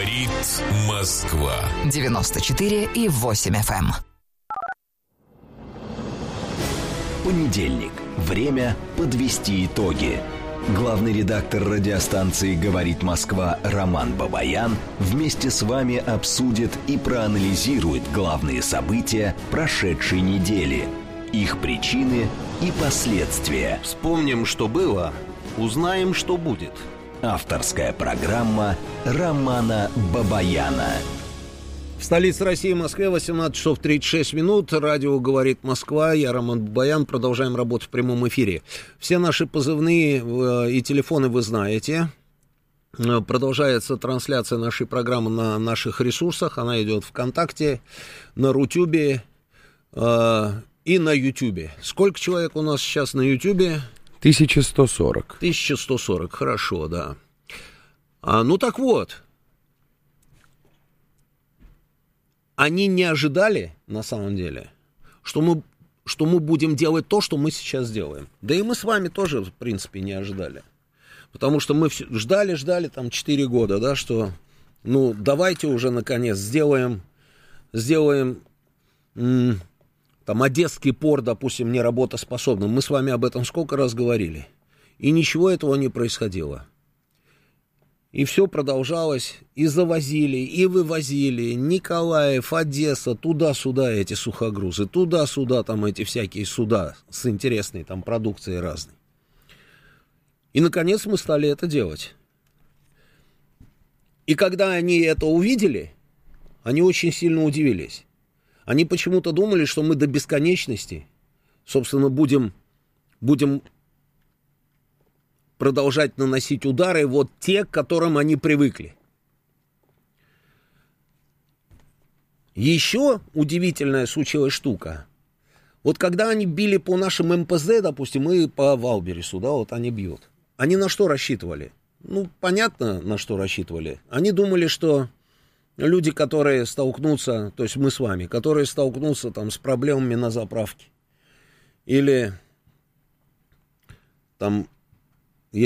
Говорит Москва. 94,8 FM. Понедельник. Время подвести итоги. Главный редактор радиостанции «Говорит Москва» Роман Бабаян вместе с вами обсудит и проанализирует главные события прошедшей недели, их причины и последствия. Вспомним, что было, узнаем, что будет. Авторская программа Романа Бабаяна. В столице России, Москве, 18 часов 36 минут. Радио «Говорит Москва». Я Роман Бабаян. Продолжаем работу в прямом эфире. Все наши позывные и телефоны вы знаете. Продолжается трансляция нашей программы на наших ресурсах. Она идет ВКонтакте, на Рутюбе и на Ютюбе. Сколько человек у нас сейчас на Ютюбе? 1140. 1140, хорошо, да. Ну так вот. Они не ожидали, на самом деле, что мы будем делать то, что мы сейчас делаем. Да и мы с вами тоже, в принципе, не ожидали. Потому что мы ждали там 4 года, да, что, давайте уже, наконец, сделаем там, Одесский порт, допустим, неработоспособным. Мы с вами об этом сколько раз говорили. И ничего этого не происходило. И все продолжалось, и завозили, и вывозили. Николаев, Одесса, туда-сюда эти сухогрузы, туда-сюда там эти всякие суда с интересной там продукцией разной. И, наконец, мы стали это делать. И когда они это увидели, они очень сильно удивились. Они почему-то думали, что мы до бесконечности, собственно, будем продолжать наносить удары, вот те, к которым они привыкли. Еще удивительная случилась штука. Вот когда они били по нашим МПЗ, допустим, и по Валбересу, да, вот они бьют. Они на что рассчитывали? Понятно, на что рассчитывали. Они думали, что люди, которые столкнутся, то есть мы с вами, которые столкнутся там с проблемами на заправке, или там